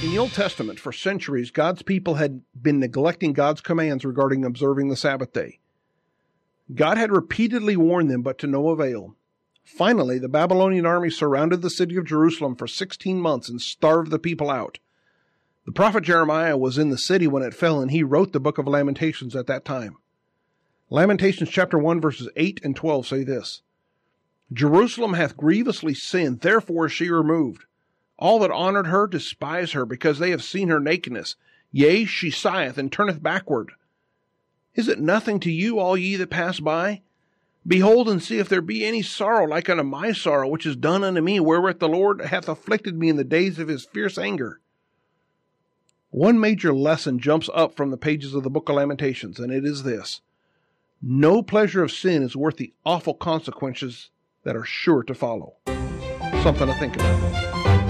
In the Old Testament, for centuries, God's people had been neglecting God's commands regarding observing the Sabbath day. God had repeatedly warned them, but to no avail. Finally, the Babylonian army surrounded the city of Jerusalem for 16 months and starved the people out. The prophet Jeremiah was in the city when it fell, and he wrote the book of Lamentations at that time. Lamentations chapter 1 verses 8 and 12 say this: Jerusalem hath grievously sinned, therefore is she removed. All that honored her despise her, because they have seen her nakedness. Yea, she sigheth and turneth backward. Is it nothing to you, all ye that pass by? Behold and see if there be any sorrow like unto my sorrow, which is done unto me, wherewith the Lord hath afflicted me in the days of his fierce anger. One major lesson jumps up from the pages of the book of Lamentations, and it is this: no pleasure of sin is worth the awful consequences that are sure to follow. Something to think about.